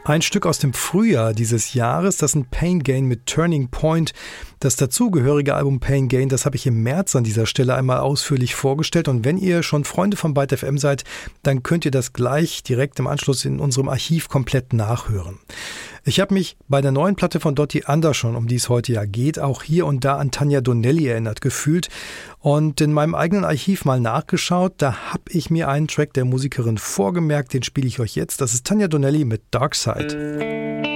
Ein Stück aus dem Frühjahr dieses Jahres, das sind Pain Gain mit Turning Point. Das dazugehörige Album Pain Gain, das habe ich im März an dieser Stelle einmal ausführlich vorgestellt. Und wenn ihr schon Freunde von Byte FM seid, dann könnt ihr das gleich direkt im Anschluss in unserem Archiv komplett nachhören. Ich habe mich bei der neuen Platte von Dottie Andersson, um die es heute ja geht, auch hier und da an Tanja Donelly erinnert gefühlt und in meinem eigenen Archiv mal nachgeschaut. Da habe ich mir einen Track der Musikerin vorgemerkt, den spiele ich euch jetzt. Das ist Tanja Donelly mit Dark Side.